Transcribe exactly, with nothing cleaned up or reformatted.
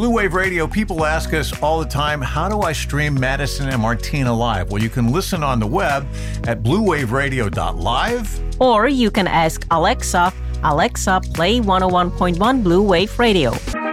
Blue Wave Radio, people ask us all the time, how do I stream Madison and Martina live? Well, you can listen on the web at blue wave radio dot live. Or you can ask Alexa, Alexa, play one oh one point one Blue Wave Radio.